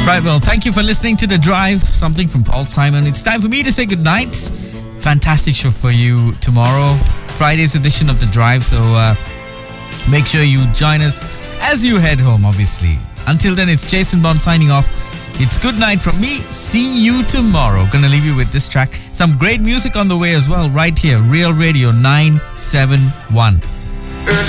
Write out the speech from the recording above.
Right, well, thank you for listening to The Drive, something from Paul Simon. It's time for me to say goodnight. Fantastic show for you tomorrow, Friday's edition of The Drive. So make sure you join us as you head home, obviously. Until then, it's Jason Bond signing off. It's good night from me. See you tomorrow. Gonna leave you with this track. Some great music on the way as well, right here, Real Radio 971.